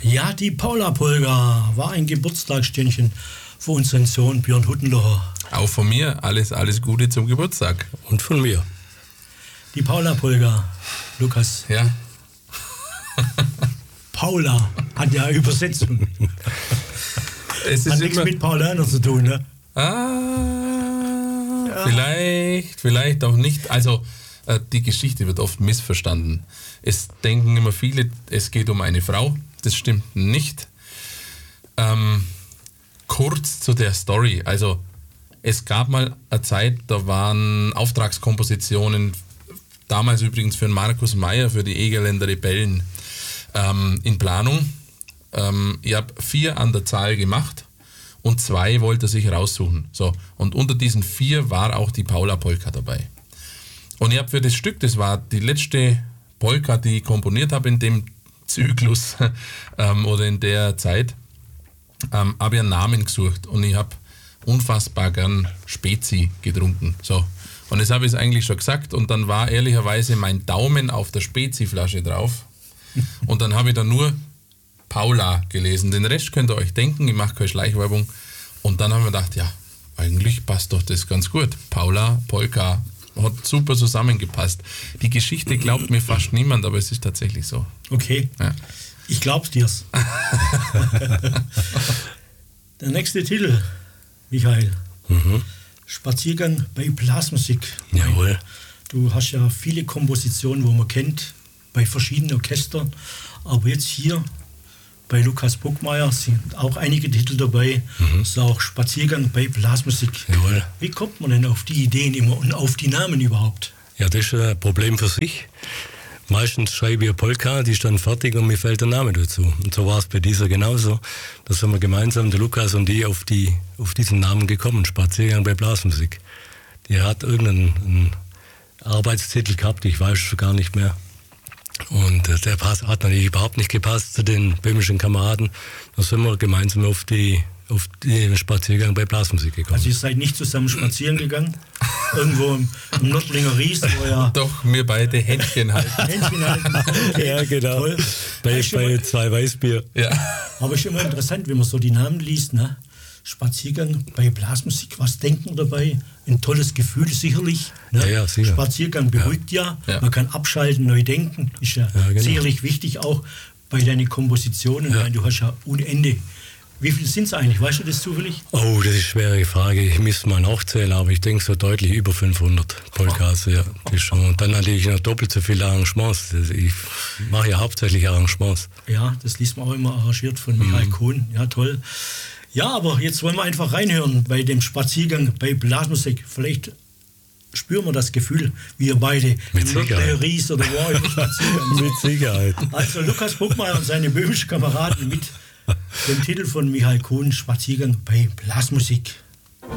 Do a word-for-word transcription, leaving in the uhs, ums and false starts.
Ja, die Paula-Polka war ein Geburtstagsständchen für unseren Sohn Björn Huttenlocher. Auch von mir alles, alles Gute zum Geburtstag. Und von mir. Die Paula-Polka, Lukas. Ja. Paula hat ja Übersetzung. Es ist hat nichts mit Paulaner zu tun, ne? Ah, ja. vielleicht, vielleicht auch nicht. Also äh, die Geschichte wird oft missverstanden. Es denken immer viele, es geht um eine Frau. Das stimmt nicht. Ähm, kurz zu der Story. Also es gab mal eine Zeit, da waren Auftragskompositionen, damals übrigens für den Markus Meyer, für die Egerländer Rebellen, ähm, in Planung. Ähm, ich habe vier an der Zahl gemacht und zwei wollte er sich raussuchen. So, und unter diesen vier war auch die Paula-Polka dabei. Und ich habe für das Stück, das war die letzte Polka, die ich komponiert habe in dem Zyklus ähm, oder in der Zeit, ähm, habe ich einen Namen gesucht und ich habe unfassbar gern Spezi getrunken. So. Und das habe ich eigentlich schon gesagt und dann war ehrlicherweise mein Daumen auf der Spezi-Flasche drauf und dann habe ich da nur Paula gelesen. Den Rest könnt ihr euch denken, ich mache keine Schleichwerbung. Und dann haben wir gedacht, ja, eigentlich passt doch das ganz gut. Paula, Polka, hat super zusammengepasst. Die Geschichte glaubt mir fast niemand, aber es ist tatsächlich so. Okay, ja. Ich glaub's dir's. Der nächste Titel, Michael. Mhm. Spaziergang bei Blasmusik. Jawohl. Du hast ja viele Kompositionen, wo man kennt, bei verschiedenen Orchestern. Aber jetzt hier bei Lukas Buckmeier sind auch einige Titel dabei. Mhm. Das ist auch Spaziergang bei Blasmusik. Jawohl. Wie kommt man denn auf die Ideen immer und auf die Namen überhaupt? Ja, das ist ein Problem für sich. Meistens schreibe ich eine Polka, die ist dann fertig und mir fällt der Name dazu. Und so war es bei dieser genauso. Da sind wir gemeinsam, der Lukas und ich, auf, die, auf diesen Namen gekommen, Spaziergang bei Blasmusik. Die hat irgendeinen Arbeitstitel gehabt, ich weiß schon gar nicht mehr. Und äh, der Pass hat natürlich überhaupt nicht gepasst zu den böhmischen Kameraden. Da sind wir gemeinsam auf die auf den Spaziergang bei Blasmusik gekommen. Also ihr seid nicht zusammen spazieren gegangen? Irgendwo im, im Nördlinger Ries? Wo ja Doch, wir beide Händchen halten. Händchen halten. Okay. Ja, genau. Toll. Bei, bei zwei Weißbier. Ja. Aber ist immer interessant, wenn man so die Namen liest, ne? Spaziergang bei Blasmusik, was denkt man dabei? Ein tolles Gefühl, sicherlich. Ne? Ja, ja, sicher. Beruhigt beruhigt ja. ja. Ja. Man kann abschalten, neu denken. Ist ja, ja genau. sicherlich wichtig auch bei deinen Kompositionen. Ja. Du hast ja ohne Ende. Wie viele sind es eigentlich? Weißt du das zufällig? Oh, das ist eine schwere Frage. Ich müsste mal nachzählen, aber ich denke so deutlich über fünfhundert Polkas. Oh. Ja, das schon. Und dann natürlich noch doppelt so viele Arrangements. Ich mache ja hauptsächlich Arrangements. Ja, das liest man auch immer arrangiert von Michael mhm. Kohn. Ja, toll. Ja, aber jetzt wollen wir einfach reinhören bei dem Spaziergang bei Blasmusik. Vielleicht spüren wir das Gefühl, wie ihr beide mit im Nördlinger Ries oder wo im Spaziergang mit Sicherheit. Also Lukas Buckmeier und seine böhmischen Kameraden mit dem Titel von Michael Kohn, Spaziergang bei Blasmusik.